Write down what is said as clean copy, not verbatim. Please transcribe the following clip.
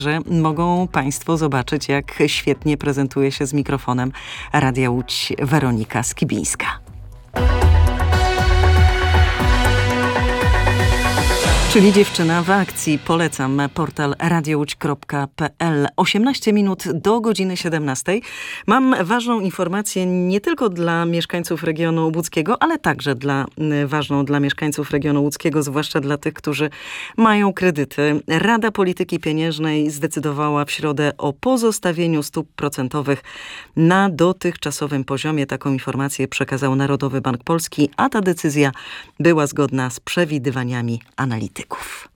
że mogą Państwo zobaczyć, jak świetnie prezentuje się z mikrofonem Radia Łódź Weronika Skibińska. Czyli dziewczyna w akcji. Polecam portal radiołódź.pl. 18 minut do godziny 17. Mam ważną informację nie tylko dla mieszkańców regionu łódzkiego, ale także ważną dla mieszkańców regionu łódzkiego, zwłaszcza dla tych, którzy mają kredyty. Rada Polityki Pieniężnej zdecydowała w środę o pozostawieniu stóp procentowych na dotychczasowym poziomie. Taką informację przekazał Narodowy Bank Polski, a ta decyzja była zgodna z przewidywaniami analityków.